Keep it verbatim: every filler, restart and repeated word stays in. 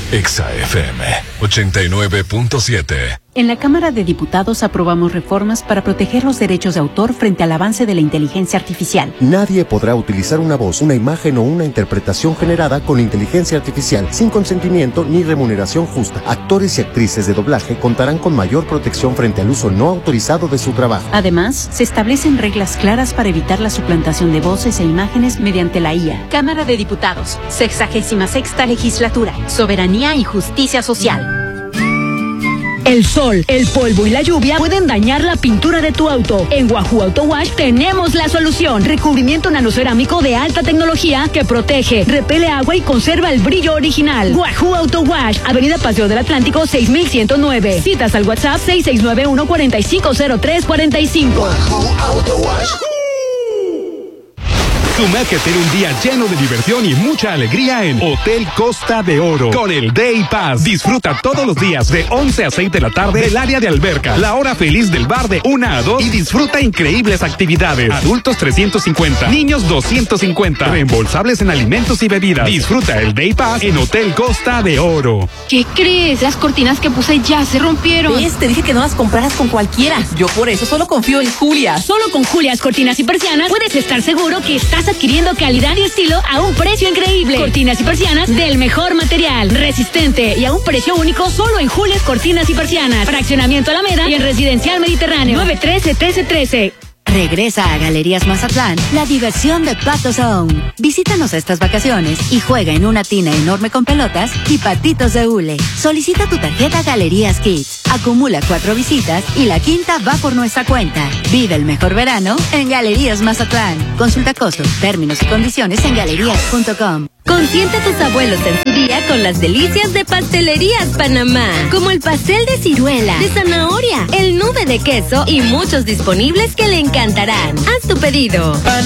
Exa F M ochenta y nueve punto siete. En la Cámara de Diputados aprobamos reformas para proteger los derechos de autor frente al avance de la inteligencia artificial. Nadie podrá utilizar una voz, una imagen o una interpretación generada con inteligencia artificial sin consentimiento ni remuneración justa. Actores y actrices de doblaje contarán con mayor protección frente al uso no autorizado de su trabajo. Además, se establecen reglas claras para evitar la suplantación de voces e imágenes mediante la I A. Cámara de Diputados, sexagésima sexta legislatura, soberanía y justicia social. El sol, el polvo y la lluvia pueden dañar la pintura de tu auto. En Wahoo Auto Wash tenemos la solución. Recubrimiento nanocerámico de alta tecnología que protege, repele agua y conserva el brillo original. Wahoo Auto Wash, Avenida Paseo del Atlántico seis mil ciento nueve. Citas al WhatsApp seis seis nueve uno cuatro cinco cero tres cuatro cinco. Wahoo Auto Wash. Sumérgete en un día lleno de diversión y mucha alegría en Hotel Costa de Oro con el Day Pass. Disfruta todos los días de once a seis de la tarde del área de alberca, la hora feliz del bar de una a dos y disfruta increíbles actividades. Adultos trescientos cincuenta, niños doscientos cincuenta, reembolsables en alimentos y bebidas. Disfruta el Day Pass en Hotel Costa de Oro. ¿Qué crees? Las cortinas que puse ya se rompieron. ¿Ves? Te dije que no las compraras con cualquiera. Yo por eso solo confío en Julia. Solo con Julias Cortinas y Persianas puedes estar seguro que estás adquiriendo calidad y estilo a un precio increíble. Cortinas y persianas del mejor material, resistente y a un precio único solo en Julias Cortinas y Persianas. Fraccionamiento Alameda y en Residencial Mediterráneo. nueve uno tres, uno tres uno tres. Regresa a Galerías Mazatlán la diversión de Pato Zone. Visítanos estas vacaciones y juega en una tina enorme con pelotas y patitos de hule. Solicita tu tarjeta Galerías Kids. Acumula cuatro visitas y la quinta va por nuestra cuenta. Vive el mejor verano en Galerías Mazatlán. Consulta costos, términos y condiciones en galerías punto com. Consiente a tus abuelos en su día con las delicias de Pastelerías Panamá, como el pastel de ciruela, de zanahoria, el nube de queso y muchos disponibles que le encantarán. Haz tu pedido.